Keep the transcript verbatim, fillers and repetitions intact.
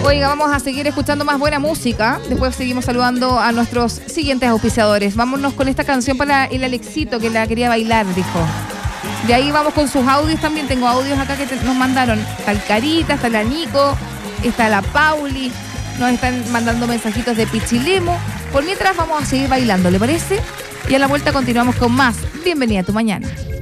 Oiga, vamos a seguir escuchando más buena música. Después seguimos saludando a nuestros siguientes auspiciadores. Vámonos con esta canción para el Alexito, que la quería bailar, dijo. De ahí vamos con sus audios también. Tengo audios acá que te, nos mandaron. Está el Carita, está la Nico, está la Pauli. Nos están mandando mensajitos de Pichilemo. Por mientras vamos a seguir bailando, ¿le parece? Y a la vuelta continuamos con más. Bienvenida a tu mañana.